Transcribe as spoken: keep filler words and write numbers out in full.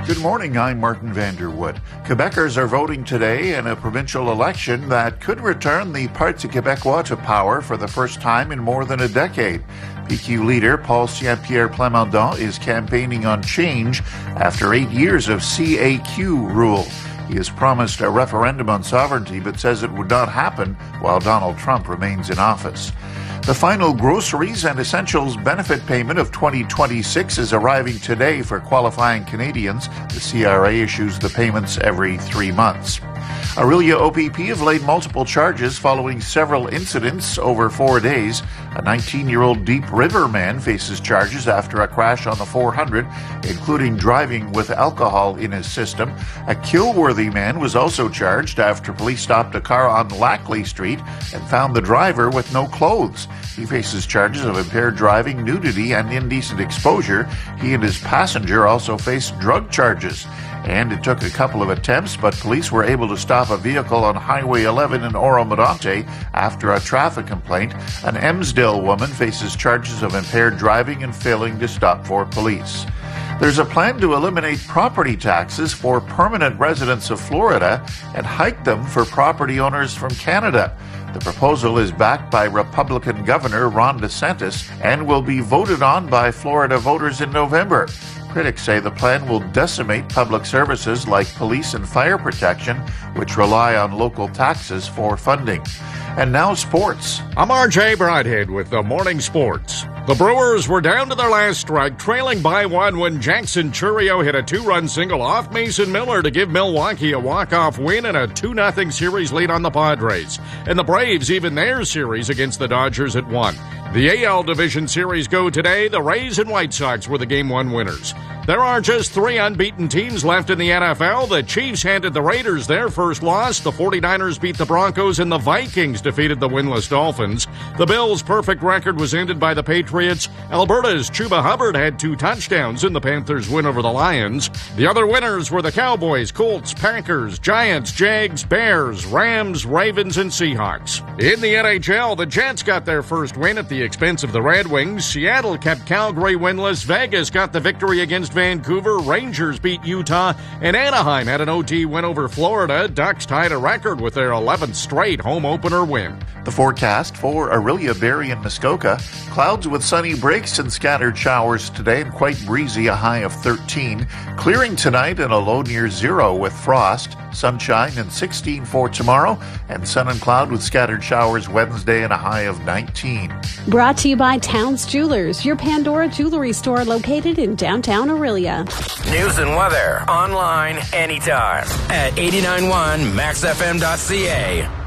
Good morning, I'm Martin Vanderwood. Quebecers are voting today in a provincial election that could return the Parti Québécois to power for the first time in more than a decade. P Q leader Paul Saint-Pierre Plamondon is campaigning on change after eight years of C A Q rule. He has promised a referendum on sovereignty but says it would not happen while Donald Trump remains in office. The final groceries and essentials benefit payment of twenty twenty-six is arriving today for qualifying Canadians. The C R A issues the payments every three months. Orillia O P P have laid multiple charges following several incidents over four days. A nineteen-year-old Deep River man faces charges after a crash on the four hundred, including driving with alcohol in his system. A Kilworthy man was also charged after police stopped a car on Lackley Street and found the driver with no clothes. He faces charges of impaired driving, nudity, and indecent exposure. He and his passenger also faced drug charges. And it took a couple of attempts, but police were able to stop a vehicle on Highway eleven in Oro-Medonte after a traffic complaint. An Emsdale woman faces charges of impaired driving and failing to stop for police. There's a plan to eliminate property taxes for permanent residents of Florida and hike them for property owners from Canada. The proposal is backed by Republican Governor Ron DeSantis and will be voted on by Florida voters in November. Critics say the plan will decimate public services like police and fire protection, which rely on local taxes for funding. And now sports. I'm R J Broadhead with the Morning Sports. The Brewers were down to their last strike, trailing by one when Jackson Chourio hit a two-run single off Mason Miller to give Milwaukee a walk-off win and a two nothing series lead on the Padres. And the Braves even their series against the Dodgers at one. The A L Division Series go today. The Rays and White Sox were the Game one winners. There are just three unbeaten teams left in the N F L. The Chiefs handed the Raiders their first loss. The forty-niners beat the Broncos, and the Vikings defeated the winless Dolphins. The Bills' perfect record was ended by the Patriots. Alberta's Chuba Hubbard had two touchdowns in the Panthers' win over the Lions. The other winners were the Cowboys, Colts, Packers, Giants, Jags, Bears, Rams, Ravens, and Seahawks. In the N H L, the Jets got their first win at the expense of the Red Wings. Seattle kept Calgary winless. Vegas got the victory against Vancouver. Rangers beat Utah, and Anaheim had an O T win over Florida. Ducks tied a record with their eleventh straight home opener win. The forecast for Orillia, Barrie, and Muskoka. Clouds with sunny breaks and scattered showers today and quite breezy, a high of thirteen. Clearing tonight and a low near zero with frost. Sunshine and sixteen for tomorrow, and sun and cloud with scattered showers Wednesday and a high of nineteen. Brought to you by Towns Jewelers, your Pandora jewelry store located in downtown Orillia. News and weather online anytime at eighty-nine point one max f m dot c a.